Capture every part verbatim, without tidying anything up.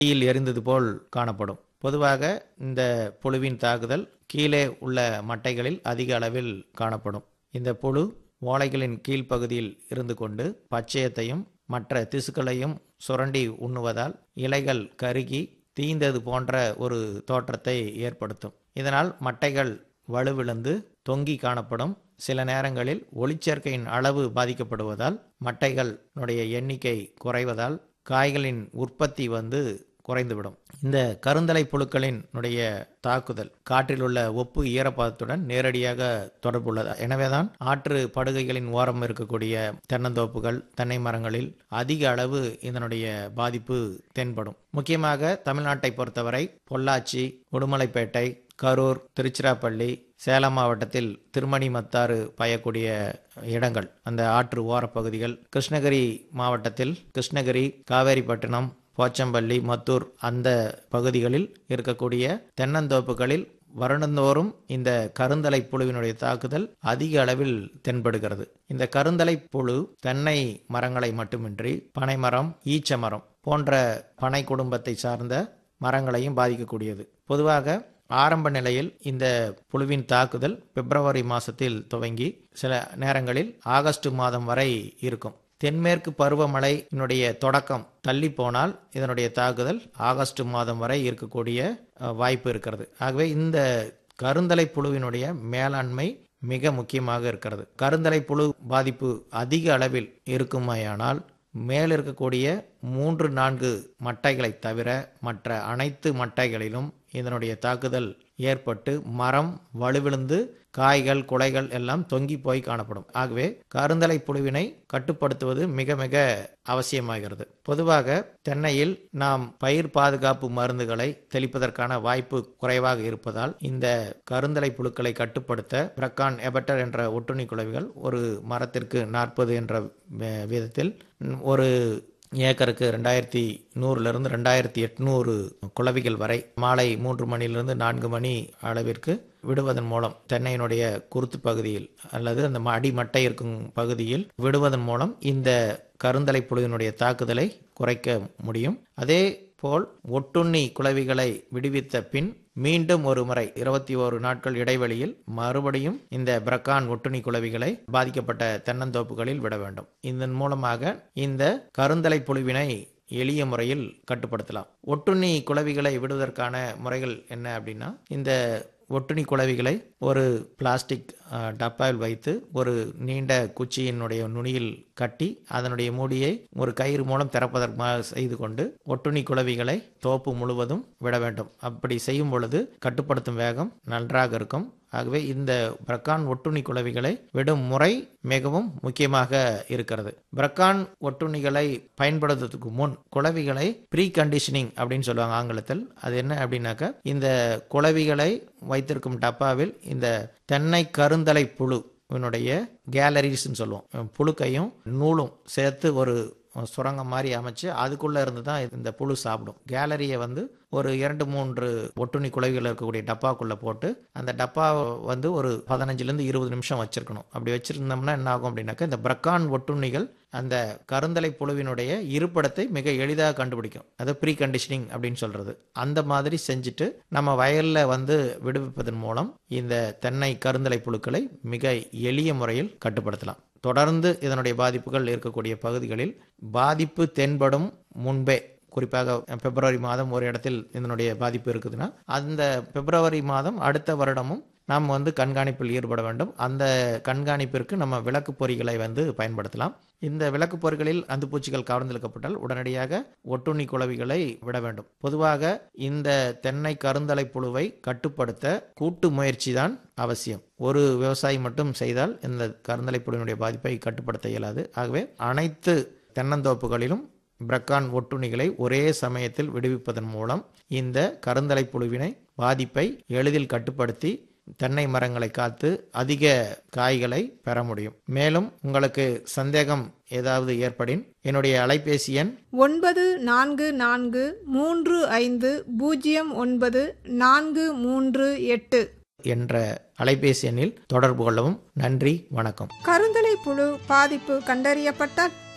தீயில் எரிந்தது போல் காணப்படும். பொதுவாக இந்த புழுவின் தாக்குதல் கீழே உள்ள மட்டைகளில் அதிக அளவில் காணப்படும். இந்த புழு ஓலைகளின் கீழ்ப்பகுதியில் இருந்து கொண்டு பச்சையத்தையும் மற்ற திசுக்களையும் சுரண்டி உண்ணுவதால் இலைகள் கருகி தீந்தது போன்ற ஒரு தோற்றத்தை ஏற்படுத்தும். இதனால் மட்டைகள் வலுவிழந்து தொங்கி காணப்படும். சில நேரங்களில் ஒளிச்சேர்க்கையின் அளவு பாதிக்கப்படுவதால் மட்டைகளுடைய எண்ணிக்கை குறைவதால் காய்களின் உற்பத்தி வந்து குறைந்துவிடும். இந்த கருந்தலை புழுக்களின் தாக்குதல் காற்றில் உள்ள ஒப்பு ஈரப்பதத்துடன் நேரடியாக தொடர்புள்ளது. எனவேதான் ஆற்று படுகைகளின் ஓரம் இருக்கக்கூடிய தென்னந்தோப்புகள், தென்னை மரங்களில் அதிக அளவு இதனுடைய பாதிப்பு தென்படும். முக்கியமாக தமிழ்நாட்டை பொறுத்தவரை பொள்ளாச்சி, உடுமலைப்பேட்டை, கரூர், திருச்சிராப்பள்ளி, சேலம் மாவட்டத்தில் திருமணி மத்தாறு பாயக்கூடிய இடங்கள் அந்த ஆற்று ஓரப்பகுதிகள், கிருஷ்ணகிரி மாவட்டத்தில் கிருஷ்ணகிரி, காவேரிப்பட்டினம், போச்சம்பள்ளி, மத்தூர் அந்த பகுதிகளில் இருக்கக்கூடிய தென்னந்தோப்புகளில் வருடந்தோறும் இந்த கருந்தலை புழுவினுடைய தாக்குதல் அதிக அளவில் தென்படுகிறது. இந்த கருந்தலை புழு தென்னை மரங்களை மட்டுமின்றி பனைமரம், ஈச்ச மரம் போன்ற பனை குடும்பத்தை சார்ந்த மரங்களையும் பாதிக்கக்கூடியது. பொதுவாக ஆரம்ப நிலையில் இந்த புழுவின் தாக்குதல் பிப்ரவரி மாதத்தில் துவங்கி சில நேரங்களில் ஆகஸ்ட் மாதம் வரை இருக்கும். தென்மேற்கு பருவமழையினுடைய தொடக்கம் தள்ளி போனால் இதனுடைய தாக்குதல் ஆகஸ்ட் மாதம் வரை இருக்கக்கூடிய வாய்ப்பு இருக்கிறது. ஆகவே இந்த கருந்தலை புழுவினுடைய மேலாண்மை மிக முக்கியமாக இருக்கிறது. கருந்தலை புழு பாதிப்பு அதிக அளவில் இருக்குமாயானால் மேல் இருக்கக்கூடிய மூன்று நான்கு மட்டைகளை தவிர மற்ற அனைத்து மட்டைகளிலும் இதனுடைய தாக்குதல் ஏற்பட்டு மரம் வலுவிழுந்து காய்கள், குலைகள் எல்லாம் தொங்கி போய் காணப்படும். ஆகவே கருந்தலை புழுவினை கட்டுப்படுத்துவது மிக மிக அவசியமாகிறது. பொதுவாக தென்னையில் நாம் பயிர் பாதுகாப்பு மருந்துகளை தெளிப்பதற்கான வாய்ப்பு குறைவாக இருப்பதால் இந்த கருந்தலை புழுக்களை கட்டுப்படுத்த பிரக்கான் எபட்டர் என்ற ஒட்டுண்ணி குளவிகள் ஒரு மரத்திற்கு நாற்பது என்ற விதத்தில் ஒரு ஏக்கருக்கு ரெண்டாயிரத்தி நூறுலேருந்து ரெண்டாயிரத்தி எட்நூறு குளவிகள் வரை மாலை மூன்று மணிலிருந்து நான்கு மணி அளவிற்கு விடுவதன் மூலம் தென்னையினுடைய குருத்து பகுதியில் அல்லது அந்த அடிமட்டை இருக்கும் பகுதியில் விடுவதன் மூலம் இந்த கருந்தலை புழுவினுடைய தாக்குதலை குறைக்க முடியும். அதே போல் ஒட்டுண்ணி குளவிகளை விடுவித்த பின் மீண்டும் ஒரு முறை இருபத்தி ஓரு நாட்கள் இடைவெளியில் மறுபடியும் இந்த பிரக்கான் ஒட்டுண்ணி குளவிகளை பாதிக்கப்பட்ட தென்னந்தோப்புகளில் விட வேண்டும். இதன் மூலமாக இந்த கருந்தலை புழுவினை எளிய முறையில் கட்டுப்படுத்தலாம். ஒட்டுண்ணி குளவிகளை விடுவதற்கான முறைகள் என்ன அப்படின்னா, இந்த ஒட்டுண்ணி குளவிகளை ஒரு பிளாஸ்டிக் டப்பாவில் வைத்து ஒரு நீண்ட குச்சியினுடைய நுனியில் கட்டி அதனுடைய மூடியை ஒரு கயிறு மூலம் திறப்பதற்காக செய்து கொண்டு ஒட்டுண்ணி குளவிகளை தோப்பு முழுவதும் விட வேண்டும். அப்படி செய்யும் பொழுது கட்டுப்படுத்தும் வேகம் நன்றாக இருக்கும். ஆகவே இந்த பிரக்கான் ஒட்டுண்ணி குளவிகளை விடும் முறை மிகவும் முக்கியமாக இருக்கிறது. பிரக்கான் ஒட்டுண்ணிகளை பயன்படுத்துவதற்கு முன் குளவிகளை ப்ரீ கண்டிஷனிங் அப்படின்னு சொல்லுவாங்க ஆங்கிலத்தில். அது என்ன அப்படின்னாக்கா, இந்த குளவிகளை வைத்திருக்கும் டப்பாவில் இந்த தென்னை கருந்தலை புழு இவனுடைய கேலரிஸ்ன்னு சொல்லுவோம், புழுக்கையும் நூலும் சேர்த்து ஒரு சுரங்கம் மாதிரி அமைச்சு அதுக்குள்ளே இருந்து தான் இந்த புழு சாப்பிடும். கேலரியை வந்து ஒரு இரண்டு மூன்று ஒட்டுண்ணி குளவிகள் இருக்கக்கூடிய டப்பாக்குள்ளே போட்டு அந்த டப்பா வந்து ஒரு பதினஞ்சுலேருந்து இருபது நிமிஷம் வச்சிருக்கணும். அப்படி வச்சிருந்தோம்னா என்ன ஆகும் அப்படின்னாக்கா, இந்த பிரக்கான் ஒட்டுண்ணிகள் அந்த கருந்தலை புழுவினுடைய இருப்பிடத்தை மிக எளிதாக கண்டுபிடிக்கும். அது ப்ரீ கண்டிஷனிங் அப்படின்னு சொல்றது. அந்த மாதிரி செஞ்சுட்டு நம்ம வயலில் வந்து விடுவிப்பதன் மூலம் இந்த தென்னை கருந்தலை புழுக்களை மிக எளிய முறையில் கட்டுப்படுத்தலாம். தொடர்ந்து இதனுடைய பாதிப்புகள் இருக்கக்கூடிய பகுதிகளில் பாதிப்பு தென்படும் முன்பே, குறிப்பாக பிப்ரவரி மாதம் ஒரு இடத்தில் இதனுடைய பாதிப்பு இருக்குதுன்னா அந்த பிப்ரவரி மாதம் அடுத்த வருடமும் நாம் வந்து கண்காணிப்பில் ஈடுபட வேண்டும். அந்த கண்காணிப்பிற்கு நம்ம விளக்கு பொறிகளை வந்து பயன்படுத்தலாம். இந்த விளக்கு பொறிகளில் அந்துப்பூச்சிகள் கவர்ந்தெழுக்கப்பட்டால் உடனடியாக ஒட்டுண்ணி குளவிகளை விட வேண்டும். பொதுவாக இந்த தென்னை கருந்தலை புழுவை கட்டுப்படுத்த கூட்டு முயற்சி தான் அவசியம். ஒரு விவசாயி மட்டும் செய்தால் இந்த கருந்தலை புழுவினுடைய பாதிப்பை கட்டுப்படுத்த இயலாது. ஆகவே அனைத்து தென்னந்தோப்புகளிலும் பிரக்கான் ஒட்டுண்ணிகளை ஒரே சமயத்தில் விடுவிப்பதன் மூலம் இந்த கருந்தலை புழுவினை பாதிப்பை எளிதில் கட்டுப்படுத்தி தென்னை மரங்களை காத்து அதிக காய்களை பெற முடியும். மேலும் உங்களுக்கு சந்தேகம் ஏதாவது ஏற்படின் என்னுடைய அலைபேசி எண் ஒன்பது நான்கு நான்கு மூன்று ஐந்து பூஜ்ஜியம் ஒன்பது நான்கு மூன்று எட்டு என்ற அலைபேசி எண்ணில் தொடர்பு கொள்ளவும். நன்றி, வணக்கம். கருந்தலை புழு பாதிப்பு கண்டறியப்பட்டால்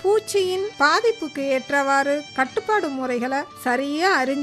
பூச்சியின் பாதிப்புக்கு ஏற்றவாறு கட்டுப்பாடு முறைகளை சரியா அறிஞ்சு